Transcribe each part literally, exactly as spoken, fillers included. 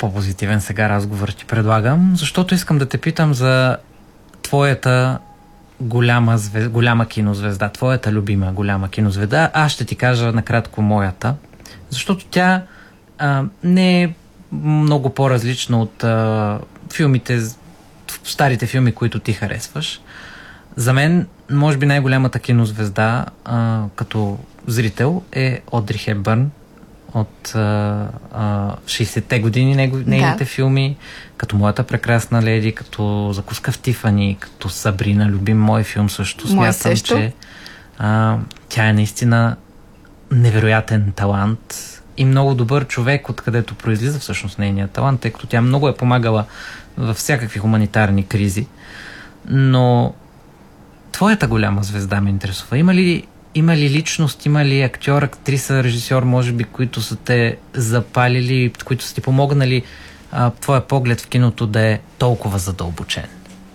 по-позитивен сега разговор ти предлагам, защото искам да те питам за твоята голяма, звезда, голяма кинозвезда, твоята любима голяма кинозвезда. Аз ще ти кажа накратко моята, защото тя а, не е много по-различна от а, филмите, старите филми, които ти харесваш. За мен, може би най-голямата кинозвезда а, като зрител е Одри Хепбърн от а, а, шейсетте години, нейните да. филми, като Моята прекрасна леди, като Закуска в Тифани, като Сабрина, любим мой филм също. Мой Смятам, също. че а, тя е наистина невероятен талант и много добър човек, откъдето произлиза всъщност нейният талант, тъй като тя много е помагала във всякакви хуманитарни кризи. Но твоята голяма звезда ме интересува. Има ли, има ли личност, има ли актьор, актриса, режисьор, може би, които са те запалили, които са ти помогнали а, твоя поглед в киното да е толкова задълбочен?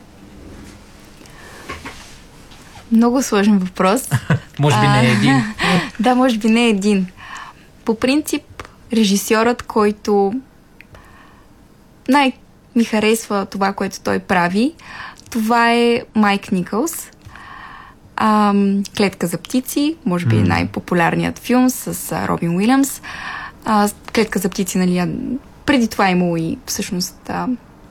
Много сложен въпрос. Може би не е един. Да, може би не е един. По принцип, режисьорът, който най- ми харесва това, което той прави, това е Майк Никълс. Ам, Клетка за птици, може би mm. най-популярният филм с а, Робин Уилямс. А, Клетка за птици, нали, преди това е имало и всъщност а,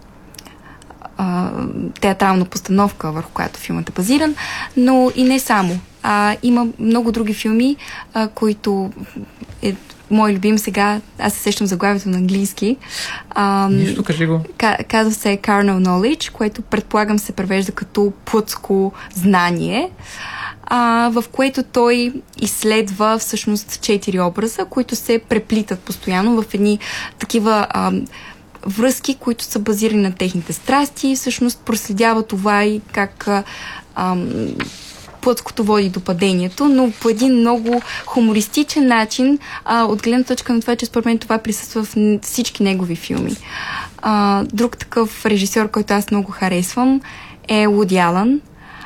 а, театрална постановка, върху която филмът е базиран, но и не само. А, има много други филми, а, които е мой любим сега, аз се сещам заглавието на английски. А, Нищо, кажи го. Казва се Carnal Knowledge, което предполагам се превежда като плътско знание, а, в което той изследва всъщност четири образа, които се преплитат постоянно в едни такива а, връзки, които са базирани на техните страсти и всъщност проследява това и как а, а, плътското води до падението, но по един много хумористичен начин, а, от гледна точка на това, че според мен това присъства в всички негови филми. А, друг такъв режисьор, който аз много харесвам, е Уди Алън.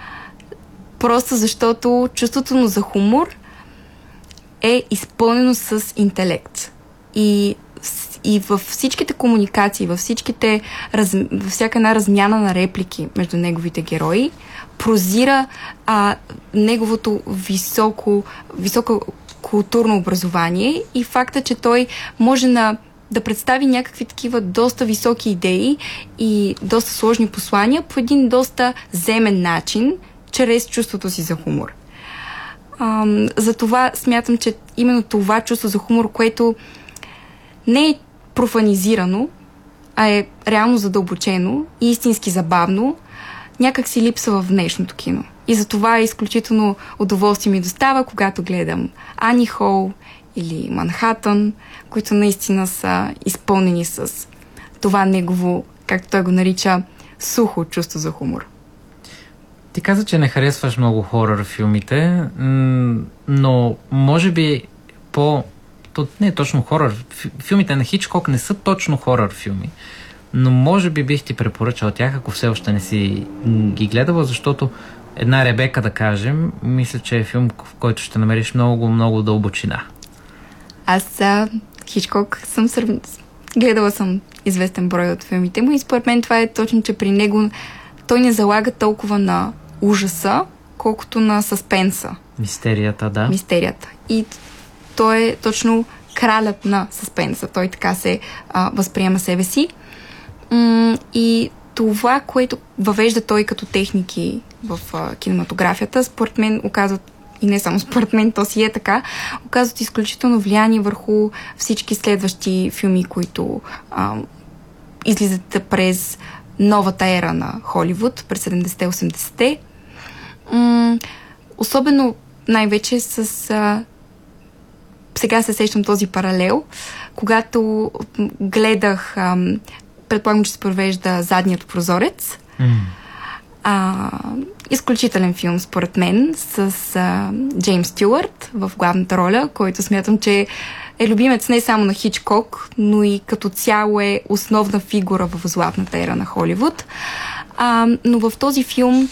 Просто защото чувството му за хумор е изпълнено с интелект. И, и във всичките комуникации, във всичките, раз, във всяка една размяна на реплики между неговите герои, прозира а, неговото високо, високо културно образование и факта, че той може на, да представи някакви такива доста високи идеи и доста сложни послания по един доста земен начин, чрез чувството си за хумор. А, затова смятам, че именно това чувство за хумор, което не е профанизирано, а е реално задълбочено и истински забавно, някак си липсва в днешното кино. И за това е изключително удоволствие ми достава, когато гледам Ани Хол или Манхатън, които наистина са изпълнени с това негово, както той го нарича, сухо чувство за хумор. Ти каза, че не харесваш много хорър филмите, но може би по... То не е точно хорър. Филмите на Хичкок не са точно хорър филми. Но може би бих ти препоръчал тях, ако все още не си ги гледала, защото една Ребека, да кажем, мисля, че е филм, в който ще намериш много, много дълбочина. Аз а, Хичкок съм сър... гледала съм известен брой от филмите му и според мен това е точно, че при него той не залага толкова на ужаса, колкото на съспенса. Мистерията, да. Мистерията. И той е точно кралят на съспенса. Той така се а, възприема себе си. М- и това, което въвежда той като техники в а, кинематографията, според мен оказват, и не само според мен, то си е така, оказват изключително влияние върху всички следващи филми, които а, излизат през новата ера на Холивуд, през седемдесетте-осемдесетте. М- особено най-вече с... А, сега се сещам този паралел, когато гледах, а, предполагам, че се провежда Задният прозорец. Mm. А, изключителен филм, според мен, с а, Джеймс Стюарт в главната роля, който смятам, че е любимец не само на Хичкок, но и като цяло е основна фигура в златната ера на Холивуд. А, но в този филм